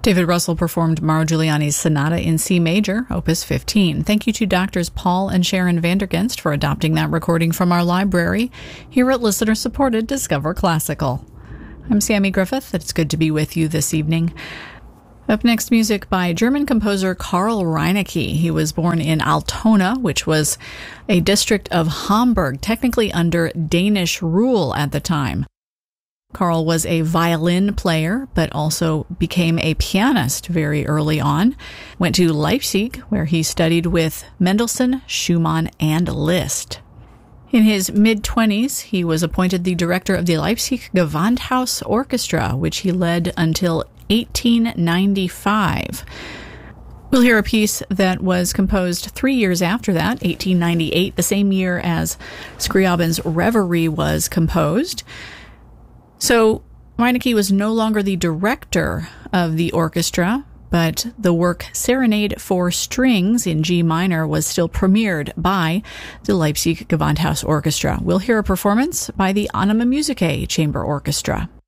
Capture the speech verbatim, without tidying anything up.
David Russell performed Mauro Giuliani's Sonata in C major, Opus fifteen. Thank you to Doctors Paul and Sharon Vandergenst for adopting that recording from our library here at listener-supported Discover Classical. I'm Sammy Griffith. It's good to be with you this evening. Up next, music by German composer Karl Reinecke. He was born in Altona, which was a district of Hamburg, technically under Danish rule at the time. Karl was a violin player, but also became a pianist very early on. Went to Leipzig, where he studied with Mendelssohn, Schumann, and Liszt. In his mid-twenties, he was appointed the director of the Leipzig Gewandhaus Orchestra, which he led until eighteen ninety-five. We'll hear a piece that was composed three years after that, eighteen ninety-eight, the same year as Scriabin's Reverie was composed. So Reinecke was no longer the director of the orchestra, but the work Serenade for Strings in G minor was still premiered by the Leipzig Gewandhaus Orchestra. We'll hear a performance by the Anima Musicae Chamber Orchestra.